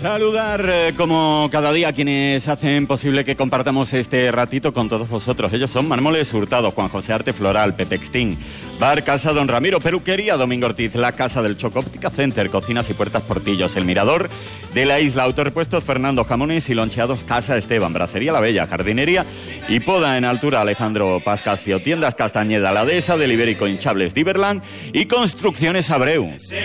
Saludar como cada día a quienes hacen posible que compartamos este ratito con todos vosotros. Ellos son Mármoles Hurtado, Juan José Arte Floral, Pepextín, Bar Casa Don Ramiro, Peluquería Domingo Ortiz, La Casa del Choco, Óptica Center, Cocinas y Puertas Portillos, El Mirador de la Isla, Autorepuestos Fernando, Jamones y Loncheados Casa Esteban, Brasería La Bella, Jardinería y Poda en Altura Alejandro Pascasio, Tiendas Castañeda, La Dehesa del Ibérico, Hinchables Diverland y Construcciones Abreu.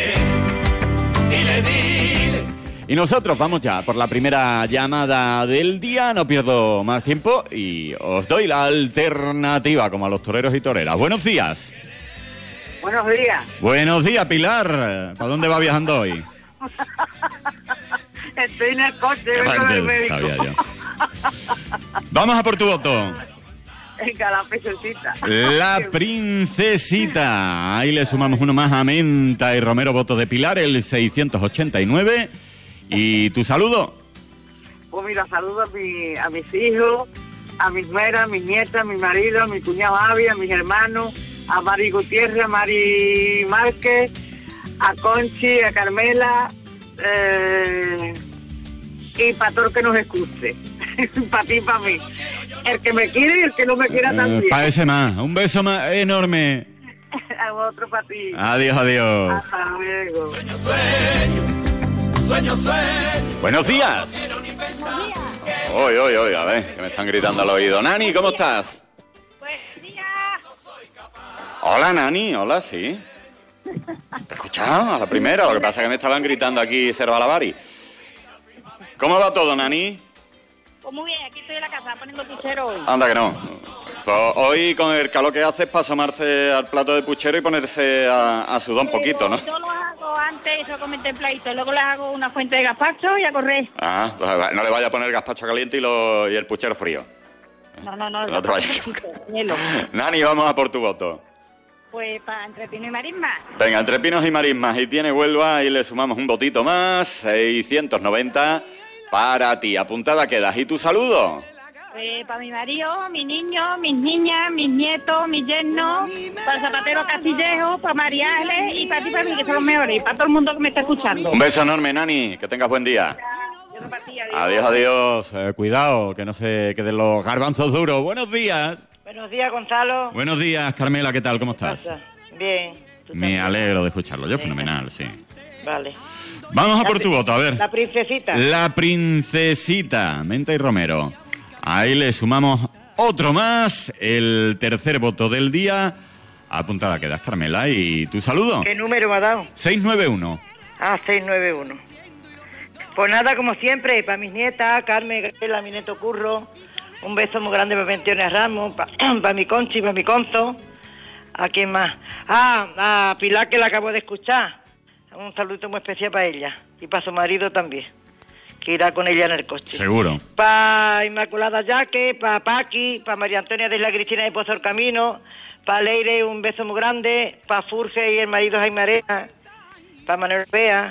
Y nosotros vamos ya por la primera llamada del día, no pierdo más tiempo y os doy la alternativa, como a los toreros y toreras. Buenos días. Buenos días. Buenos días, Pilar. ¿Para dónde va viajando hoy? Estoy en el coche, vengo del médico. Sabía yo. Vamos a por tu voto. Venga, la princesita. La princesita. Ahí le sumamos uno más a Menta y Romero, voto de Pilar, el 689. ¿Y tu saludo? Pues mira, saludo a mis hijos, a mis nueras, a mis nietas, a mi marido, a mi cuñado Avi, a mis hermanos, a Mari Gutiérrez, a Mari Márquez, a Conchi, a Carmela, y para todo el que nos escuche. Para ti y para mí. El que me quiere y el que no me quiera también. Para ese más. Un beso más enorme. A otro para ti. Adiós, adiós. Hasta luego. Sueño. Buenos días. Hoy, a ver, que me están gritando al oído. Nani, ¿cómo estás? Buenos días. Hola, Nani, hola, sí. ¿Te he escuchado a la primera? Lo que pasa es que me estaban gritando aquí Servalavari. ¿Cómo va todo, Nani? Pues muy bien, aquí estoy en la casa poniendo puchero hoy. Anda que no. Pues hoy con el calor que hace es para asomarse al plato de puchero y ponerse a sudar un poquito, ¿no? Yo lo hago antes, eso con templadito, luego le hago una fuente de gazpacho y a correr. Ah, pues no le vaya a poner gazpacho caliente y el puchero frío. No, No te vayas. hielo. Nani, vamos a por tu voto. Pues para entre Pino y Marismas. Venga, entre Pinos y Marismas, y tiene Huelva, y le sumamos un votito más, 690 para ti. Apuntada quedas. ¿Y tu saludo? Para mi marido, mi niño, mis niñas, mis nietos, mis yernos, para el zapatero Castillejo, para María Ángeles y para ti, para mí, que son los mejores, y para todo el mundo que me está escuchando. Un beso enorme, Nani, que tengas buen día. Adiós. Cuidado, que no se queden los garbanzos duros. Buenos días. Buenos días, Gonzalo. Buenos días, Carmela, ¿qué tal? ¿Cómo estás? Bien. Me alegro de escucharlo, yo fenomenal, sí. Vale. Vamos a por tu voto, a ver. La princesita. La princesita, Menta y Romero. Ahí le sumamos otro más, el tercer voto del día. Apuntada quedas, Carmela. ¿Y tu saludo? ¿Qué número me ha dado? 691. 691. Pues nada, como siempre, para mis nietas, Carmen, Gabriela, mi nieto Curro, un beso muy grande para Antonia Ramos, para mi Conchi, para mi Conzo. ¿A quién más? A Pilar, que la acabo de escuchar. Un saludo muy especial para ella. Y para su marido también, que irá con ella en el coche. Seguro. Para Inmaculada Yaque, para Paqui, para María Antonia de la Cristina de Pozo del Camino, para Leire un beso muy grande, para Furge y el marido Jaime Arena, para Manuel Pea,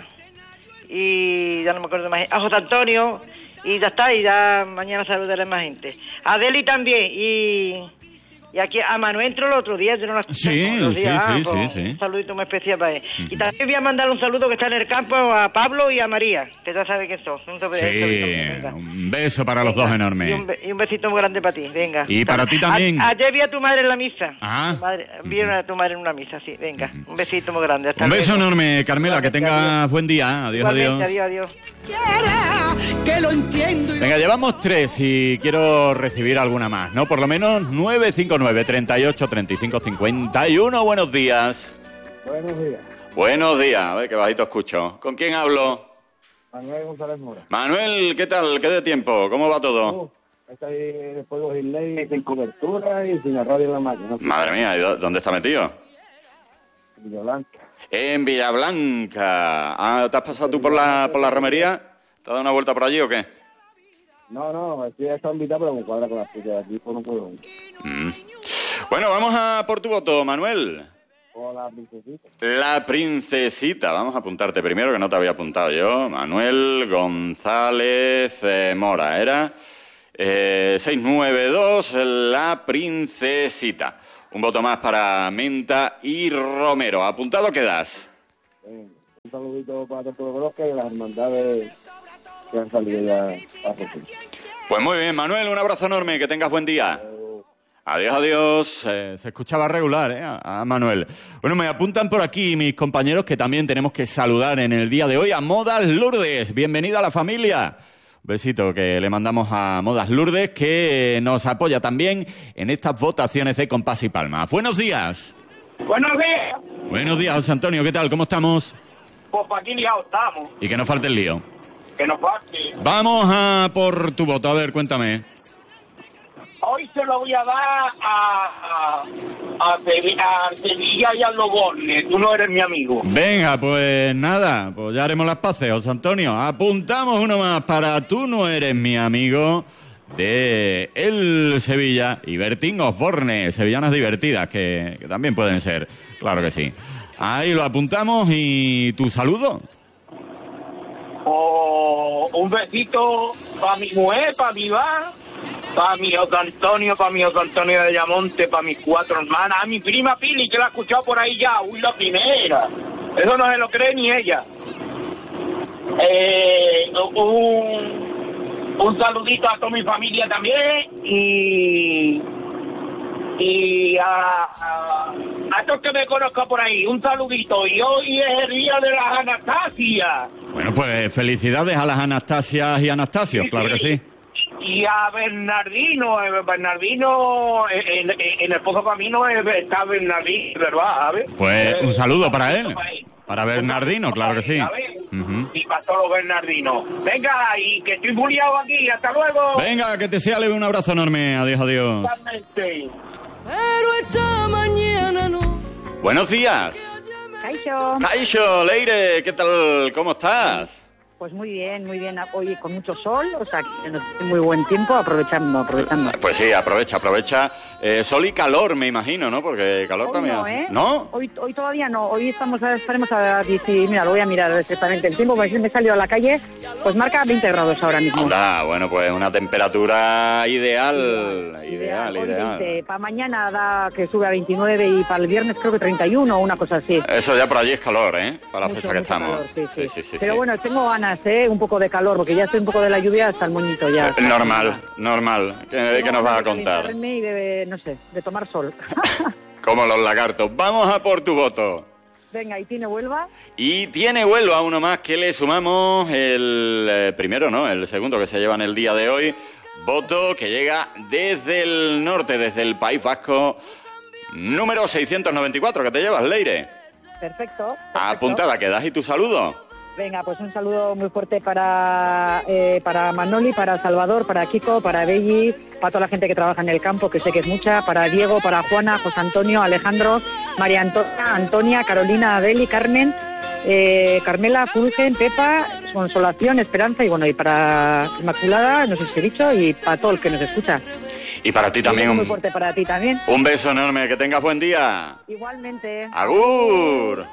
y ya no me acuerdo más, a José Antonio, y ya está, y ya mañana saludaré a más gente. A Deli también, y aquí a Manuel entró el otro día, yo no la escuché. Sí. Un saludito muy especial para él. Y también voy a mandar un saludo que está en el campo a Pablo y a María, que ya sabe que sos. Un beso para los dos enorme. Y un besito muy grande para ti, venga. Y para ti también. Ayer vi a tu madre en la misa. Ah. Vi a tu madre en una misa, sí, venga. Un besito muy grande. Hasta Un beso luego. enorme, Carmela, que tengas buen día. Adiós, Adiós. Que lo entiendo. Venga, llevamos 3 y quiero recibir alguna más, ¿no? Por lo menos 959 38 35 51. Buenos días. Buenos días. Buenos días. A ver, qué bajito escucho. ¿Con quién hablo? Manuel González Mora. Manuel, ¿qué tal? ¿Qué de tiempo? ¿Cómo va todo? Está ahí después de Giley sin cobertura y sin radio en la máquina. Madre mía, ¿y dónde está metido? Villablanca. En Villablanca. ¿Te has pasado tú por la romería? ¿Te has dado una vuelta por allí o qué? No, estoy a invitado, pero me cuadra con las cita de aquí, pues no puedo ir. Bueno, vamos a por tu voto, Manuel. O la princesita. La princesita. Vamos a apuntarte primero, que no te había apuntado yo. Manuel González Mora. Era 692, la princesita. Un voto más para Menta y Romero. ¿Apuntado quedas? Un saludito para todos los que las hermandades que han salido ya a Jesús. Pues muy bien, Manuel, un abrazo enorme, que tengas buen día. Adiós, adiós. Se escuchaba regular, a Manuel. Bueno, me apuntan por aquí mis compañeros que también tenemos que saludar en el día de hoy a Modas Lourdes. Bienvenida a la familia. Besito que le mandamos a Modas Lourdes, que nos apoya también en estas votaciones de Compás y Palmas. Buenos días. Buenos días. Buenos días, José Antonio. ¿Qué tal? ¿Cómo estamos? Pues aquí liados estamos. Y que no falte el lío. Que nos falte. Vamos a por tu voto. A ver, cuéntame. Hoy se lo voy a dar a Sevilla y a Loborne. Tú no eres mi amigo. Venga, pues nada, pues ya haremos las paces, José Antonio. Apuntamos uno más para Tú no eres mi amigo, de el Sevilla y Bertín Osborne, sevillanas divertidas, que también pueden ser, claro que sí. Ahí lo apuntamos. ¿Y tu saludo? Un besito para mi mujer, para mi bar, para mi José Antonio de Ayamonte, para mis 4 hermanas, a mi prima Pili, que la ha escuchado por ahí ya, uy, la primera. Eso no se lo cree ni ella. Un saludito a toda mi familia también y a todos que me conozcan por ahí, un saludito. Y hoy es el día de las Anastasias. Bueno, pues felicidades a las Anastasias y Anastasios, sí, claro que sí. Y a Bernardino, en el Pozo Camino está Bernardino, ¿verdad? ¿Sabes? Pues un saludo para él. Para Bernardino, claro que sí. Y para todos los Bernardinos. Venga, y que estoy muy liado aquí. Hasta luego. Venga, que te sea leve, un abrazo enorme. Adiós, adiós. Totalmente. Pero esta mañana no. Buenos días. Caixo, Leire, ¿qué tal? ¿Cómo estás? Pues muy bien, hoy con mucho sol, o sea, que nos hace muy buen tiempo, aprovechando. Pues sí, aprovecha. Sol y calor, me imagino, ¿no? Porque calor hoy también. No, ¿eh? ¿No? Hoy todavía no, hoy estaremos a 10, mira, lo voy a mirar exactamente el tiempo, porque me he salido a la calle, pues marca 20 grados ahora mismo. Anda, bueno, pues una temperatura ideal. Para mañana da que sube a 29 y para el viernes creo que 31 o una cosa así. Eso ya por allí es calor, ¿eh? Para la mucho, fecha que estamos. Calor, sí. Sí. Pero bueno, tengo ganas, un poco de calor, porque ya estoy un poco de la lluvia hasta el moñito ya. Normal. ¿Qué nos vas a contar? Y de tomar sol. Como los lagartos. Vamos a por tu voto. Venga, ¿y tiene Huelva? Y tiene Huelva uno más que le sumamos el primero, ¿no? El segundo que se lleva en el día de hoy. Voto que llega desde el norte, desde el País Vasco, número 694, que te llevas, Leire. Perfecto. Apuntada, ¿quedas y tu saludo? Venga, pues un saludo muy fuerte para Manoli, para Salvador, para Kiko, para Belli, para toda la gente que trabaja en el campo, que sé que es mucha, para Diego, para Juana, José Antonio, Alejandro, María Antonia, Carolina, Adeli, Carmen, Carmela, Fulgen, Pepa, Consolación, Esperanza y bueno, y para Inmaculada, no sé si he dicho, y para todo el que nos escucha. Y para ti también. Muy fuerte para ti también. Un beso enorme, que tengas buen día. Igualmente. ¡Agur!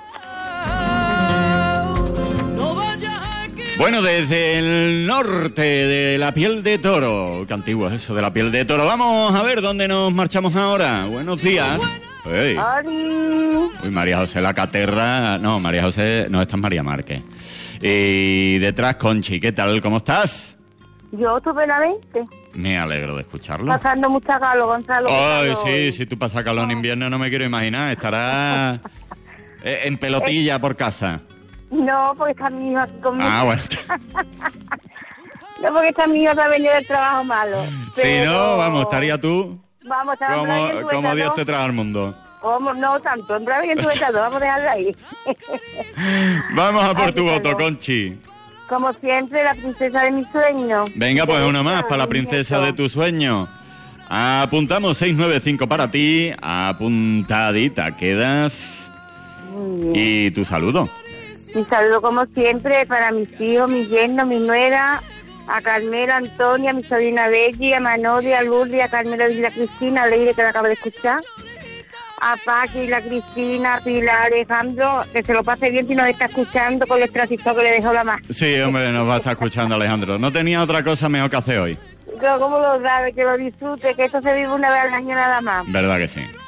Bueno, desde el norte de la piel de toro. Qué antiguo es eso de la piel de toro. Vamos a ver dónde nos marchamos ahora. Buenos días. Hey. Uy, María José la Caterra. No, María José, no, esta es María Márquez. Y detrás, Conchi, ¿qué tal? ¿Cómo estás? Yo estupendamente. Me alegro de escucharlo. Pasando mucha calor, Gonzalo. Ay, sí, si tú pasas calor en invierno no me quiero imaginar. Estarás en pelotilla por casa. No, porque está mi hijo aquí conmigo. Ah, bueno. No, porque está mi hijo que ha venido del trabajo malo. Si no, vamos, estaría tú. Vamos, a como Dios te trae al mundo. ¿Cómo? No tanto, en breve y en tu estado, vamos a dejarlo ahí. Vamos a por tu voto, Conchi. Como siempre, la princesa de mi sueño. Venga, pues uno más para la princesa de tu sueño. Apuntamos 695 para ti. Apuntadita, quedas. Y tu saludo. Mi saludo, como siempre, para mis hijos, mi yerno, mi nuera, a Carmela, Antonia, a mi sobrina Belli, a Manoli, a Lourdes, a Carmela y la Cristina, a Leire, que la acabo de escuchar, a Paqui, la Cristina, a Pilar, Alejandro, que se lo pase bien si nos está escuchando con el transistor que le dejó la más. Sí, hombre, nos va a estar escuchando, Alejandro. No tenía otra cosa mejor que hacer hoy. Pero cómo lo sabe, que lo disfrute, que esto se vive una vez al año nada más. ¿Verdad que sí?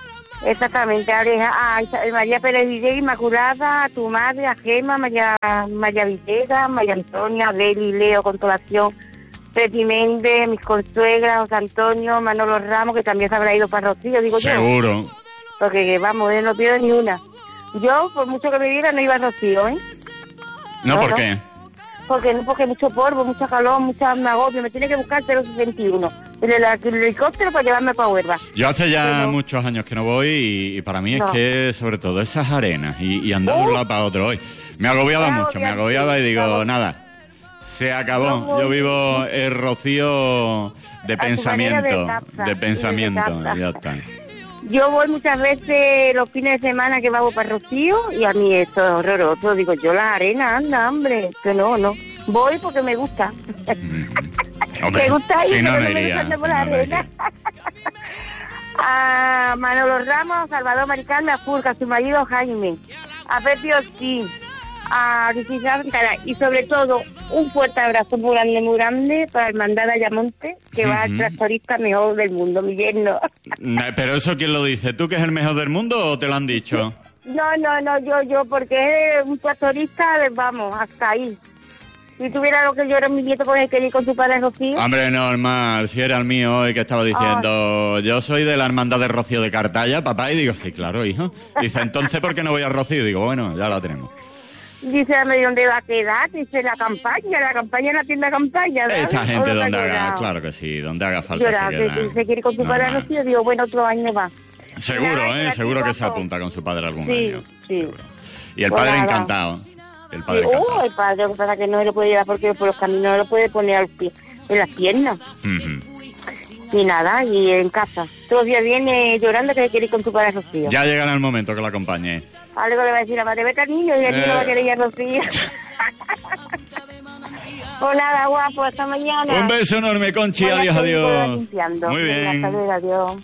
Exactamente, a María Pérez Villegas, Inmaculada, a tu madre, a Gema, María Villegas, María Antonia, Beli, Leo, Consolación, Peti Méndez, mis consuegras, José Antonio, Manolo Ramos, que también se habrá ido para Rocío, digo yo. Seguro. Porque vamos, no pierdo ni una. Yo, por mucho que me viera, no iba a Rocío, ¿eh? No, ¿por qué? Porque mucho polvo, mucho calor, mucha agobio. Me tiene que buscar 061. El helicóptero para llevarme para Huelva. Yo hace ya muchos años que no voy y para mí es que, sobre todo, esas arenas y andar de un lado para otro hoy. Me agobiaba mucho, me agobiaba y digo, nada, se acabó. Yo vivo el Rocío de pensamiento, ya está. Yo voy muchas veces los fines de semana que vamos para Rocío y a mí esto es horroroso. Digo, yo la arena, anda, hombre, que no. Voy porque me gusta. Hombre, me gusta ir, si no, pero no me iría, gusta por la arena. A Manolo Ramos, a Salvador Maricarme, a Furca, a su marido Jaime, a Pepi Ortiz, a Cristina Alcalá y sobre todo un fuerte abrazo muy grande para Hermandad Ayamonte, que va al tractorista mejor del mundo, mi yerno. ¿Pero eso quién lo dice? ¿Tú que es el mejor del mundo o te lo han dicho? No, yo, porque es un tractorista, vamos, hasta ahí. Si tuviera lo que yo era mi nieto, pues quería ir con su padre Rocío. Hombre, normal, si era el mío hoy que estaba diciendo, yo soy de la hermandad de Rocío de Cartaya, papá, y digo, sí, claro, hijo. Dice, entonces, ¿por qué no voy a Rocío? Y digo, bueno, ya la tenemos. Dice, ¿dónde va a quedar? Dice, la campaña en la tienda campaña. ¿Sabes? Esta gente donde haga, claro que sí, donde haga falta se quiere con su padre Rocío, digo, bueno, otro año va. Seguro, seguro que se apunta con su padre algún año. Sí. Seguro. Y el padre encantado. El padre el padre, lo que pasa es que no se lo puede llevar porque por los caminos no lo puede poner en las piernas. Y nada, y en casa. Todos los días viene llorando que quiere ir con su padre Rocío. Ya llegará el momento que la acompañe. Algo le va a decir a madre, vete al niño y el niño va a querer ir a Rocío. Pues nada, guapo, hasta mañana. Un beso enorme, Conchi, adiós. Muy bien. Hasta luego, adiós.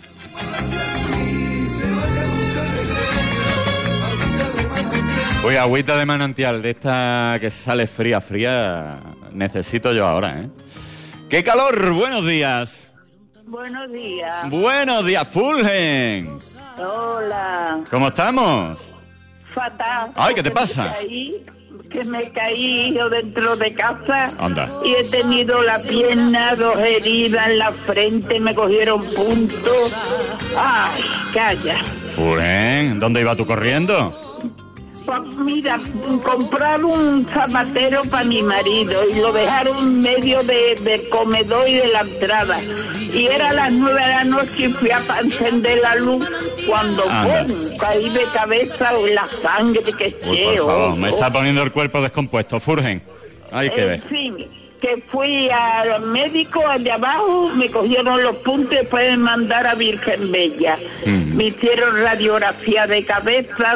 Uy, agüita de manantial, de esta que sale fría, necesito yo ahora, ¿eh? ¡Qué calor! ¡Buenos días! Buenos días. ¡Buenos días, Fulgen! Hola. ¿Cómo estamos? Fatal. Ay, ¿qué te pasa? Que me caí yo dentro de casa. Anda. Y he tenido la pierna, 2 heridas en la frente, me cogieron puntos. ¡Ay, calla! Fulgen, ¿dónde iba tú corriendo? Pues mira, comprar un zapatero para mi marido y lo dejaron en medio del comedor y de la entrada. Y era las 9 de la noche y fui a encender la luz cuando caí de cabeza en la sangre que por favor, me está poniendo el cuerpo descompuesto. Fulgen, hay que ver. En fin, que fui al médico allá abajo, me cogieron los puntos y después me mandaron a Virgen Bella. Me hicieron radiografía de cabeza,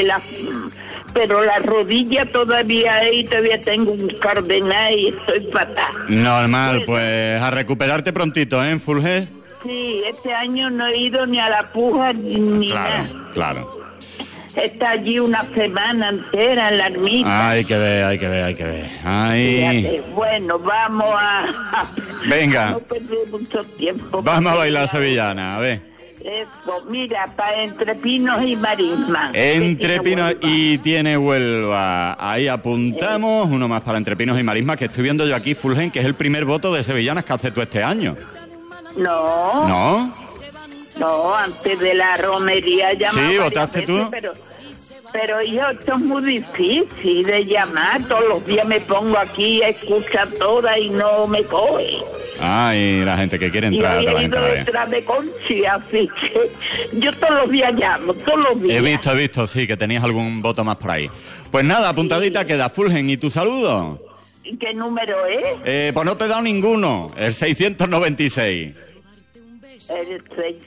pero la rodilla todavía tengo un cardenal y estoy fatal. Normal, pues a recuperarte prontito, ¿eh, Fulgen? Sí, este año no he ido ni a la puja ni nada. Claro. Está allí una semana entera en la ermita. Hay que ver. Ay. Fíjate, bueno, vamos a... Venga. No perder mucho tiempo. Vamos a bailar sevillana, a ver. Eso, mira, para Entre Pinos y Marisma. Entre Pinos y tiene Huelva. Ahí apuntamos, uno más para Entre Pinos y Marisma, que estoy viendo yo aquí, Fulgen, que es el primer voto de sevillanas que hace tú este año. No, antes de la romería llamaba. Sí, ¿votaste tú? Pero yo, esto es muy difícil de llamar. Todos los días me pongo aquí a escuchar todas y no me coge. Ay, la gente que quiere entrar. Y he ido detrás de Conchi, así que yo todos los días llamo, todos los días. He visto, sí, que tenías algún voto más por ahí. Pues nada, apuntadita queda, Fulgen, ¿y tu saludo? ¿Qué número es? Pues no te he dado ninguno, el 696. El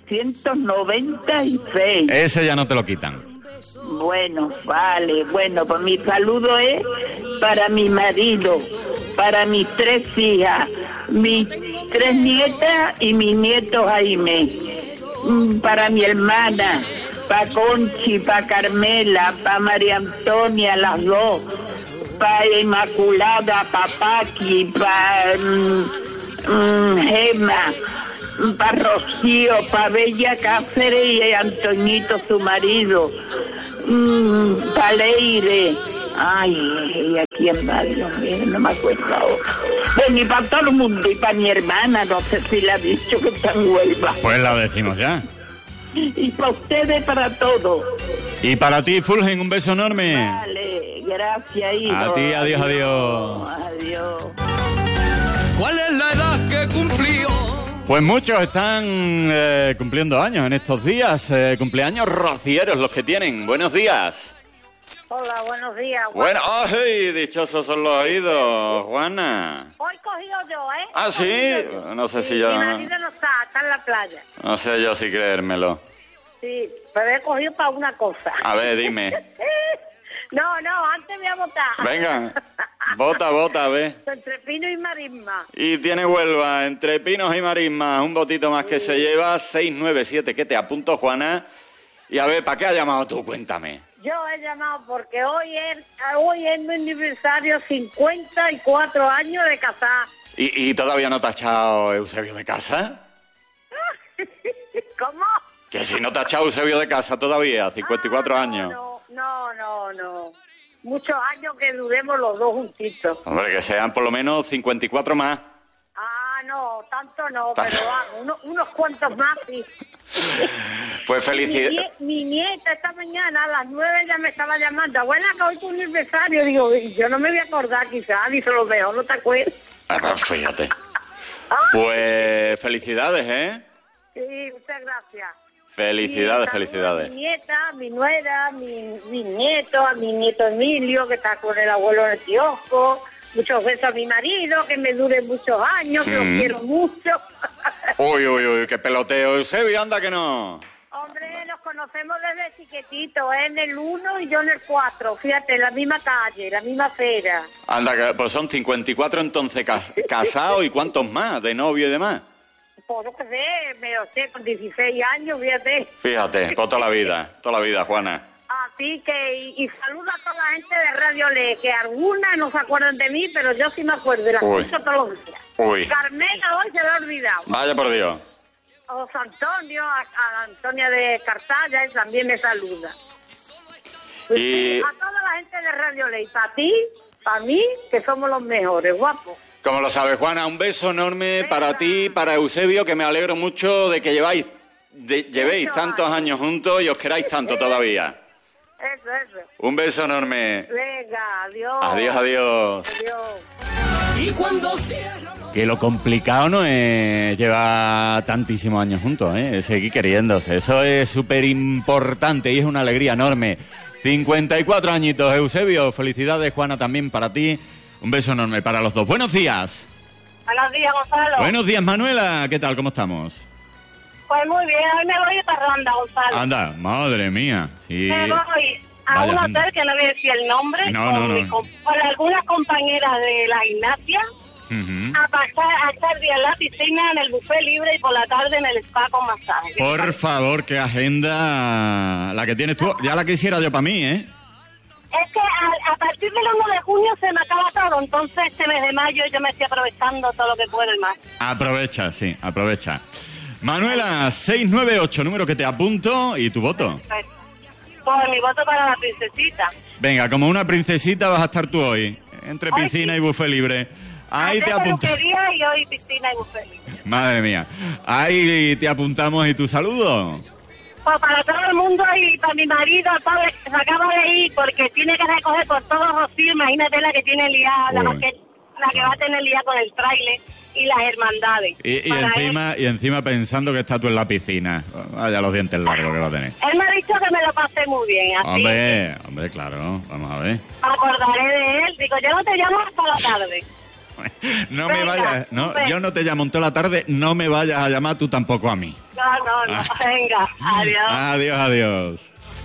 696. Ese ya no te lo quitan. Bueno, vale. Bueno, pues mi saludo es para mi marido, para mis 3 hijas, mis 3 nietas y mi nieto Jaime, para mi hermana, para Conchi, para Carmela, para María Antonia, las 2, para Inmaculada, para Paqui, para Gema, para Rocío, para Bella Cáceres y Antoñito, su marido, para Leire. Ay, ¿y a quién va? Dios mío, no me acuerdo ahora. Bueno, y para todo el mundo, y para mi hermana, no sé si le ha dicho que está en Huelva. Pues la decimos ya. Y para ustedes, para todos. Y para ti, Fulgen, un beso enorme. Vale, gracias, hijo. A ti, adiós, adiós. Adiós. ¿Cuál es la edad que cumplió? Pues muchos están cumpliendo años en estos días. Cumpleaños rocieros los que tienen. Buenos días. Hola, buenos días. Bueno, ¡ay! Dichosos son los oídos, Juana. Hoy cogido yo, ¿eh? ¿Ah, sí? No sé si yo... Mi marido no está en la playa. No sé yo si creérmelo. Sí, pero he cogido para una cosa. A ver, dime. No, antes voy a votar. Venga, vota, a ver. Entre Pino y Marisma. Y tiene Huelva, entre Pinos y Marismas, un votito más que se lleva, 697. ¿Qué te apunto, Juana? Y a ver, ¿para qué has llamado tú? Cuéntame. Yo he llamado porque hoy es mi aniversario, 54 años de casada. ¿Y todavía no te ha echado Eusebio de casa? ¿Cómo? Que si no te ha echado Eusebio de casa todavía, 54 años. No. Muchos años que duremos los dos juntitos. Hombre, que sean por lo menos 54 más. No, tanto no, pero vamos, unos cuantos más, sí. Pues felicidades. Mi nieta esta mañana a las 9 ya me estaba llamando. Abuela, que hoy tu aniversario. Digo, yo no me voy a acordar quizás, dice lo mejor, ¿no te acuerdas? Pues fíjate. Pues felicidades, ¿eh? Sí, muchas gracias. Felicidades. Mi nieta, mi nuera, mi nieto, a mi nieto Emilio, que está con el abuelo en el kiosco. Muchos besos a mi marido, que me dure muchos años, que lo quiero mucho. Uy, qué peloteo. Eusebio, anda que no. Hombre, nos conocemos desde chiquitito, en el 1 y yo en el 4. Fíjate, en la misma calle, la misma acera. Anda, pues son 54 entonces casados, ¿y cuántos más? ¿De novio y demás? Pues no sé, me lo sé, con 16 años, fíjate. Fíjate, pues toda la vida, Juana. Así que, y saludo a toda la gente de Radio Le, que algunas no se acuerdan de mí, pero yo sí me acuerdo, y las escucho todos los días. Carmela hoy se lo ha olvidado. Vaya por Dios. José Antonio, a Antonia de Cartaya, él también me saluda. Y... a toda la gente de Radio Le, y para ti, para mí, que somos los mejores, guapos. Como lo sabes, Juana, un beso enorme para ti, para Eusebio, que me alegro mucho de que llevéis tantos años juntos y os queráis tanto todavía. Eso. Un beso enorme. Venga, adiós. Adiós. Y cuando Que lo complicado no es llevar tantísimos años juntos, ¿eh? Seguir queriéndose. Eso es súper importante y es una alegría enorme. 54 añitos, Eusebio. Felicidades, Juana, también para ti. Un beso enorme para los dos. Buenos días. Buenos días, Gonzalo. Buenos días, Manuela. ¿Qué tal? ¿Cómo estamos? Pues muy bien, hoy me voy de parranda, Gonzalo. Anda, madre mía. Sí. Me voy a un hotel que no voy a decir el nombre, con algunas compañeras de la gimnasia, a estar día en la piscina, en el buffet libre y por la tarde en el spa con masaje. Por favor, qué agenda la que tienes tú. Ya la quisiera yo para mí, ¿eh? Es que a partir del 1 de junio se me acaba todo, entonces este mes de mayo yo me estoy aprovechando todo lo que puedo y más. Aprovecha. Manuela, 698, número que te apunto, y tu voto. Pues mi voto para la princesita. Venga, como una princesita vas a estar tú hoy, entre piscina y buffet libre. Ahí te apunto. Y hoy piscina y buffet libre. Madre mía. Ahí te apuntamos, ¿y tu saludo? Pues para todo el mundo y para mi marido, padre, que se acaba de ir porque tiene que recoger por todos los sitios. Imagínate la que tiene liada, la que va a tener liada con el tráiler y las hermandades. Y encima pensando que estás tú en la piscina. Vaya los dientes largos que va a tener. Él me ha dicho que me lo pasé muy bien, así. Hombre, claro, vamos a ver. Acordaré de él. Digo, yo no te llamo hasta la tarde. No me vayas, no, yo no te llamo en toda la tarde, no me vayas a llamar tú tampoco a mí. No, venga, adiós. Adiós.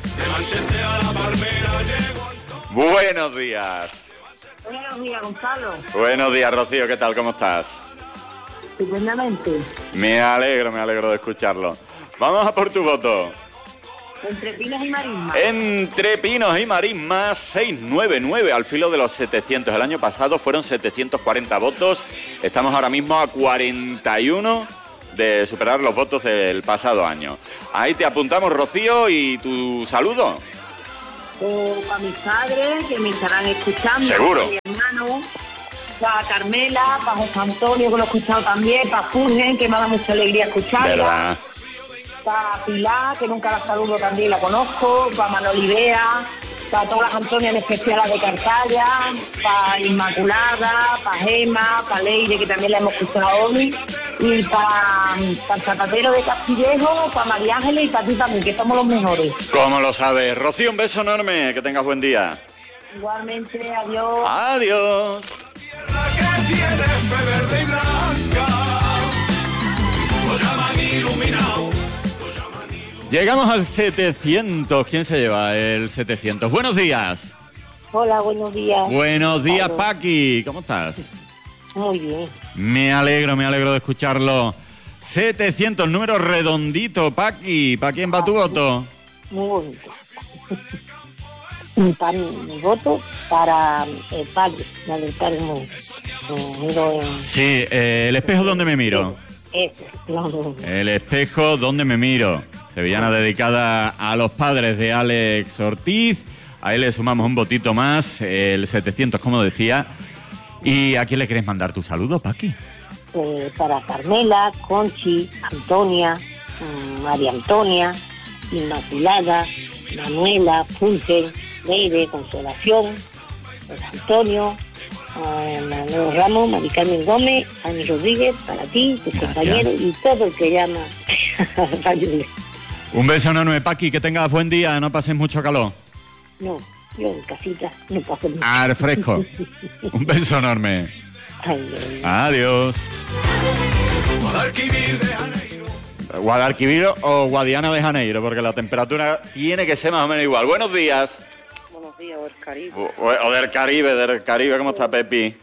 Buenos días. Buenos días, Gonzalo. Buenos días, Rocío, ¿qué tal? ¿Cómo estás? Estupendamente. Me alegro de escucharlo. Vamos a por tu voto. Entre Pinos y Marismas. Entre Pinos y Marismas, 699, al filo de los 700. El año pasado fueron 740 votos. Estamos ahora mismo a 41 de superar los votos del pasado año. Ahí te apuntamos, Rocío, y tu saludo. Para mis padres, que me estarán escuchando. Seguro. Para mi hermano, para Carmela, para José Antonio, que lo he escuchado también, para Fulgen, que me da mucha alegría escucharla. ¿Verdad? Para Pilar, que nunca la saludo, también la conozco. Para Manoli Bea, para todas las Antonias, en especial las de Cartaya. Para Inmaculada, para Gema, para Leire, que también la hemos escuchado hoy. Y para el Zapatero de Castillejo, para María Ángeles y para ti también, que somos los mejores. ¿Cómo lo sabes? Rocío, un beso enorme, que tengas buen día. Igualmente, adiós. Adiós. Llegamos al 700. ¿Quién se lleva el 700? Buenos días. Hola, buenos días. Buenos días, Hola. Paqui. ¿Cómo estás? Muy bien. Me alegro de escucharlo. 700, número redondito, Paqui. ¿Para quién va tu voto? Muy bonito. Mi voto para el padre, la del padre miro en... Sí, el espejo donde me miro. Eso, no. El espejo donde me miro. Sevillana dedicada a los padres de Alex Ortiz. Ahí le sumamos un votito más, el 700, como decía. ¿Y a quién le quieres mandar tu saludo, Paqui? Para Carmela, Conchi, Antonia, María Antonia, Inmaculada, Manuela, Fulgen, Leire, Consolación, José Antonio, Manuel Ramos, Mari Carmen Gómez, Ani Rodríguez, para ti, tus compañeros y todo el que llama a ayudarle. Un beso enorme, Paqui, que tengas buen día, no pases mucho calor. No, yo en casita no paso mucho. Al fresco. Un beso enorme. Ay. Adiós. Guadalquivir o Guadiana de Janeiro, porque la temperatura tiene que ser más o menos igual. Buenos días. Buenos días, del Caribe. O del Caribe, ¿cómo está, Pepi?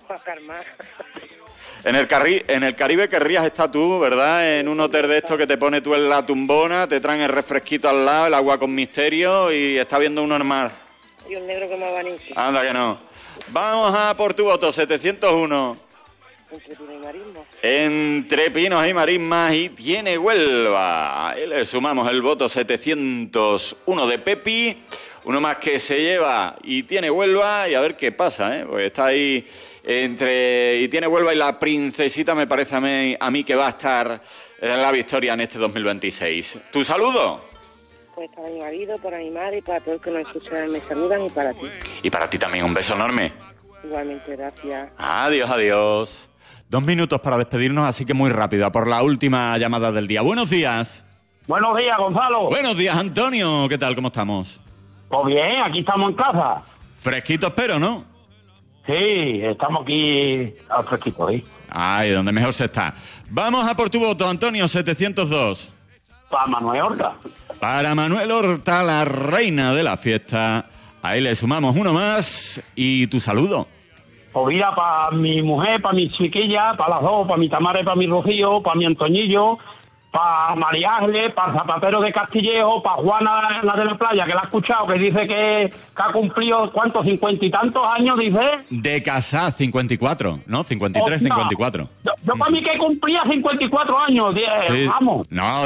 En el Caribe querrías estar tú, ¿verdad? En un hotel de estos que te pone tú en la tumbona, te traen el refresquito al lado, el agua con misterio y está viendo uno normal. Y un negro que me va a venir. Anda que no. Vamos a por tu voto, 701. Entre Pinos y Marismas. Entre Pinos y Marismas y tiene Huelva. Ahí le sumamos el voto 701 de Pepi. Uno más que se lleva y tiene Huelva y a ver qué pasa, ¿eh? Pues está ahí entre y tiene Huelva y la princesita, me parece a mí que va a estar en la victoria en este 2026. ¿Tu saludo? Pues para mi marido, para mi madre y para todos los que nos escuchan me saludan y para ti. Y para ti también un beso enorme. Igualmente, gracias. Adiós, adiós. 2 minutos para despedirnos, así que muy rápido, a por la última llamada del día. Buenos días. Buenos días, Gonzalo. Buenos días, Antonio. ¿Qué tal? ¿Cómo estamos? Pues bien, aquí estamos en casa. Fresquito espero, ¿no? Sí, estamos aquí al fresquito, ¿eh? Ay, donde mejor se está. Vamos a por tu voto, Antonio, 702. Para Manuel Horta. Para Manuel Horta, la reina de la fiesta. Ahí le sumamos uno más. ¿Y tu saludo? Pues mira, para mi mujer, para mi chiquilla, para las dos, para mi Tamara y para mi Rocío, para mi Antoñillo, para María Ángeles, para el Zapatero de Castillejo, para Juana, la de la playa, que la ha escuchado, que dice que ha cumplido, ¿cuántos? 50 y tantos años, dice. De casar, 54, ¿no? 53, Hostia. 54. Yo para mí que cumplía 54 años, Sí. vamos. No.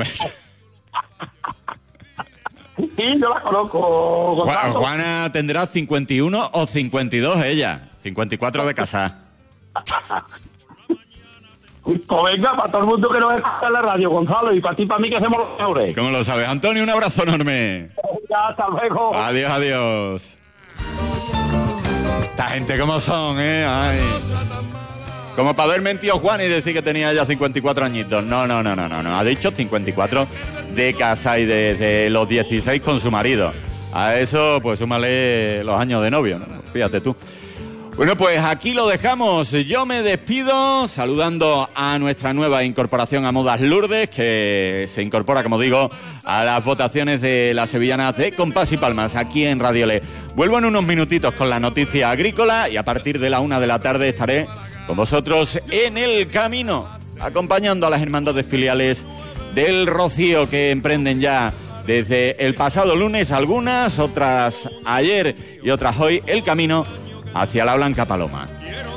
Sí, yo la conozco. Gonzalo. Juana tendrá 51 o 52 ella. 54 de casar. Pues venga, para todo el mundo que nos escucha en la radio, Gonzalo, y para ti, para mí, que hacemos los mejores. ¿Cómo lo sabes? Antonio, un abrazo enorme. Ya, hasta luego. Adiós, adiós. Esta gente como son, ¿eh? Ay. Como para haber mentido Juan y decir que tenía ya 54 añitos. No. Ha dicho 54 de casa y desde los 16 con su marido. A eso, pues súmale los años de novio, ¿no? Fíjate tú. Bueno, pues aquí lo dejamos. Yo me despido saludando a nuestra nueva incorporación a Modas Lourdes, que se incorpora, como digo, a las votaciones de las sevillanas de Compás y Palmas, aquí en Radio Le. Vuelvo en unos minutitos con la noticia agrícola y a partir de la 1 de la tarde estaré con vosotros en el camino, acompañando a las hermandades filiales del Rocío que emprenden ya desde el pasado lunes, algunas, otras ayer y otras hoy, el camino hacia la Blanca Paloma.